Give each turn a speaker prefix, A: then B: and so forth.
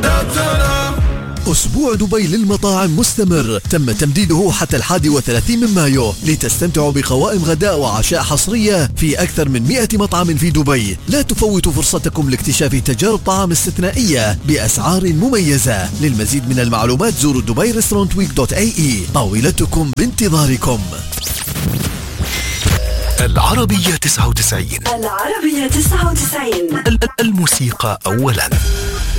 A: أسبوع دبي للمطاعم مستمر، تم تمديده حتى 31 من مايو لتستمتعوا بقوائم غداء وعشاء حصرية في أكثر من 100 مطعم في دبي. لا تفوتوا فرصتكم لاكتشاف تجارب طعام استثنائية بأسعار مميزة. للمزيد من المعلومات زوروا dubai-restaurantweek.ae. طاولتكم بانتظاركم.
B: العربية 99.
C: العربية 99.
B: الموسيقى أولا.